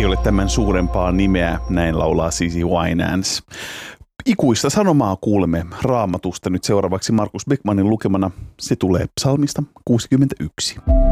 ole tämän suurempaa nimeä, näin laulaa Cici Winans. Ikuista sanomaa kuulemme Raamatusta nyt seuraavaksi Markus Beckmannin lukemana. Se tulee psalmista 61.